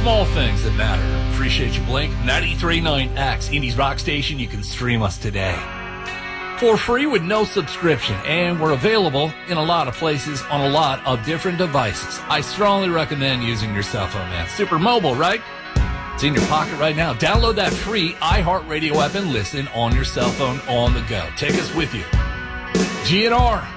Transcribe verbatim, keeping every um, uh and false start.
small things that matter. Appreciate you, Blink. ninety-three point nine X, Indies Rock Station. You can stream us today for free with no subscription, and we're available in a lot of places on a lot of different devices. I strongly recommend using your cell phone, man. Super mobile, right? It's in your pocket right now. Download that free iHeartRadio app and listen on your cell phone on the go. Take us with you. G N R.